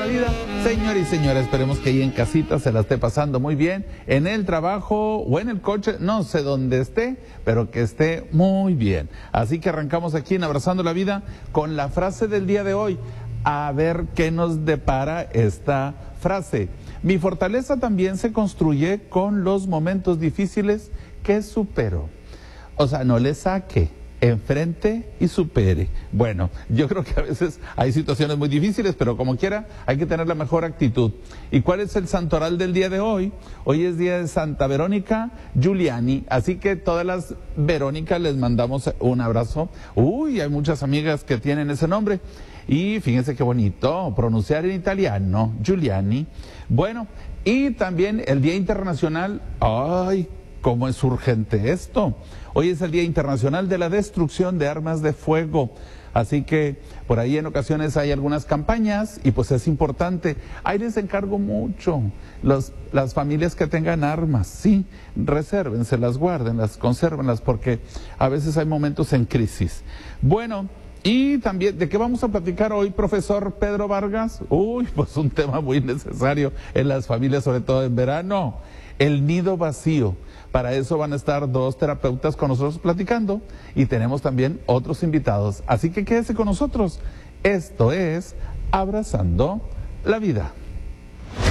vida. Señor y señora, esperemos que ahí en casita se la esté pasando muy bien, en el trabajo o en el coche, no sé dónde esté, pero que esté muy bien. Así que arrancamos aquí en Abrazando la Vida con la frase del día de hoy. A ver qué nos depara esta frase. Mi fortaleza también se construye con los momentos difíciles que supero. O sea, no le saque, enfrente y supere. Bueno, yo creo que a veces hay situaciones muy difíciles, pero como quiera hay que tener la mejor actitud. ¿Y cuál es el santoral del día de hoy? Hoy es día de Santa Verónica Giuliani, así que todas las Verónicas les mandamos un abrazo. Uy, hay muchas amigas que tienen ese nombre. Y fíjense qué bonito pronunciar en italiano, Giuliani. Bueno, y también el Día Internacional, ¡ay! ¿Cómo es urgente esto? Hoy es el Día Internacional de la Destrucción de Armas de Fuego. Así que por ahí en ocasiones hay algunas campañas y pues es importante. Ahí les encargo mucho. Las familias que tengan armas, sí, resérvenselas, guárdenlas, consérvenlas, porque a veces hay momentos en crisis. Bueno, y también, ¿de qué vamos a platicar hoy, profesor Pedro Vargas? Uy, pues un tema muy necesario en las familias, sobre todo en verano. El nido vacío. Para eso van a estar dos terapeutas con nosotros platicando y tenemos también otros invitados. Así que quédese con nosotros. Esto es Abrazando la Vida.